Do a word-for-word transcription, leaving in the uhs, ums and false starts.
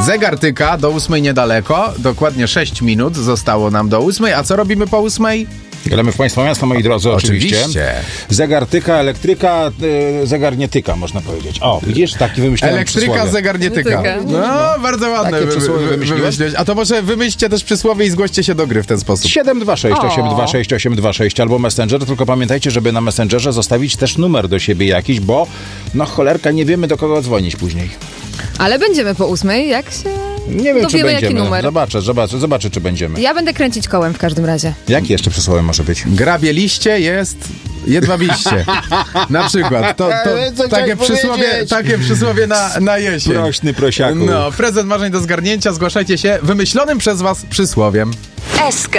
Zegar tyka, do ósmej niedaleko, dokładnie sześć minut zostało nam do ósmej, a co robimy po ósmej? Gramy w Państwa miasto, moi drodzy, oczywiście. Oczywiście. Zegar tyka, elektryka, yy, zegar nie tyka, można powiedzieć. O, widzisz, taki wymyślałem Elektryka, przysłowie. zegar nie tyka. tyka. No, bardzo ładne Takie wy, przysłowie wy, wymyśliłeś? wymyśliłeś. A to może wymyślcie też przysłowie i zgłoście się do gry w ten sposób. siedem dwa sześć osiem dwa sześć osiem dwa sześć albo Messenger, tylko pamiętajcie, żeby na Messengerze zostawić też numer do siebie jakiś, bo no cholerka, nie wiemy, do kogo dzwonić później. Ale będziemy po ósmej, jak się... Nie wiem, czy Dowiemy, jaki będziemy. numer. Zobaczę, zobaczę, zobaczę, czy będziemy. Ja będę kręcić kołem w każdym razie. Jakie jeszcze przysłowie może być? Grabieliście jest jedwabiście. Na przykład. To, Ale co to takie, chciałeś przysłowie, powiedzieć? takie przysłowie na, na jesień. Prośny prosiaku. No, prezent marzeń do zgarnięcia. Zgłaszajcie się wymyślonym przez was przysłowiem. S K